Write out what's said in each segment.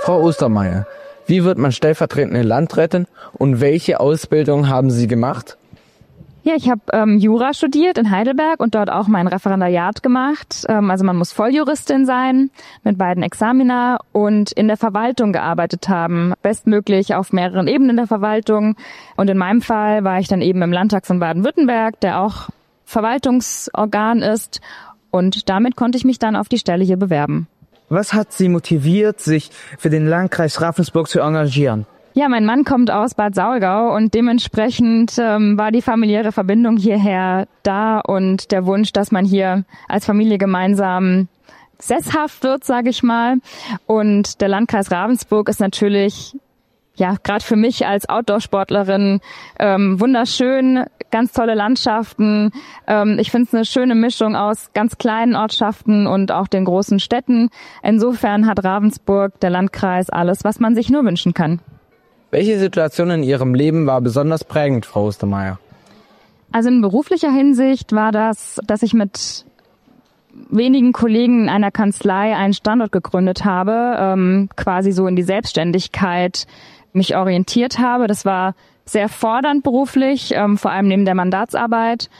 Frau Ostermeier, wie wird man stellvertretende Landrätin und welche Ausbildung haben Sie gemacht? Ja, ich habe Jura studiert in Heidelberg und dort auch mein Referendariat gemacht. Also man muss Volljuristin sein mit beiden Examina und in der Verwaltung gearbeitet haben, bestmöglich auf mehreren Ebenen der Verwaltung. Und in meinem Fall war ich dann eben im Landtag von Baden-Württemberg, der auch Verwaltungsorgan ist. Und damit konnte ich mich dann auf die Stelle hier bewerben. Was hat Sie motiviert, sich für den Landkreis Ravensburg zu engagieren? Ja, mein Mann kommt aus Bad Saulgau und dementsprechend war die familiäre Verbindung hierher da und der Wunsch, dass man hier als Familie gemeinsam sesshaft wird, sage ich mal. Und der Landkreis Ravensburg ist natürlich, ja, gerade für mich als Outdoor-Sportlerin wunderschön, ganz tolle Landschaften. Ich finde es eine schöne Mischung aus ganz kleinen Ortschaften und auch den großen Städten. Insofern hat Ravensburg, der Landkreis, alles, was man sich nur wünschen kann. Welche Situation in Ihrem Leben war besonders prägend, Frau Ostermeier? Also in beruflicher Hinsicht war das, dass ich mit wenigen Kollegen in einer Kanzlei einen Standort gegründet habe, quasi so in die Selbstständigkeit mich orientiert habe. Das war sehr fordernd beruflich, vor allem neben der Mandatsarbeit.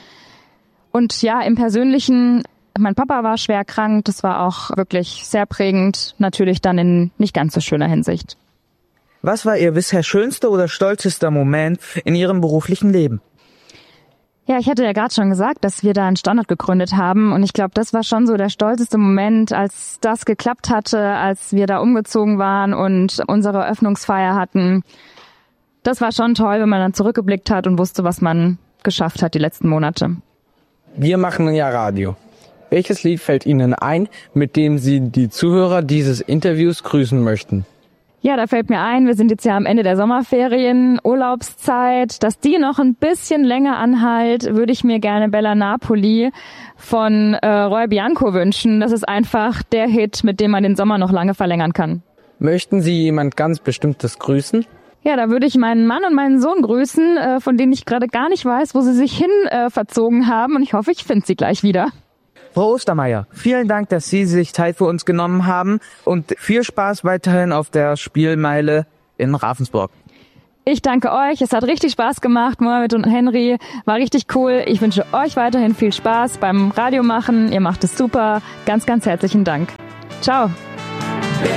Und ja, im Persönlichen, mein Papa war schwer krank, das war auch wirklich sehr prägend, natürlich dann in nicht ganz so schöner Hinsicht. Was war Ihr bisher schönster oder stolzester Moment in Ihrem beruflichen Leben? Ja, ich hatte ja gerade schon gesagt, dass wir da einen Standort gegründet haben und ich glaube, das war schon so der stolzeste Moment, als das geklappt hatte, als wir da umgezogen waren und unsere Eröffnungsfeier hatten. Das war schon toll, wenn man dann zurückgeblickt hat und wusste, was man geschafft hat die letzten Monate. Wir machen ja Radio. Welches Lied fällt Ihnen ein, mit dem Sie die Zuhörer dieses Interviews grüßen möchten? Ja, da fällt mir ein, wir sind jetzt ja am Ende der Sommerferien, Urlaubszeit. Dass die noch ein bisschen länger anhält, würde ich mir gerne Bella Napoli von Roy Bianco wünschen. Das ist einfach der Hit, mit dem man den Sommer noch lange verlängern kann. Möchten Sie jemand ganz Bestimmtes grüßen? Ja, da würde ich meinen Mann und meinen Sohn grüßen, von denen ich gerade gar nicht weiß, wo sie sich hin verzogen haben. Und ich hoffe, ich finde sie gleich wieder. Frau Ostermeier, vielen Dank, dass Sie sich Zeit für uns genommen haben und viel Spaß weiterhin auf der Spielmeile in Ravensburg. Ich danke euch, es hat richtig Spaß gemacht, Mohamed und Henry, war richtig cool. Ich wünsche euch weiterhin viel Spaß beim Radiomachen, ihr macht es super. Ganz, ganz herzlichen Dank. Ciao.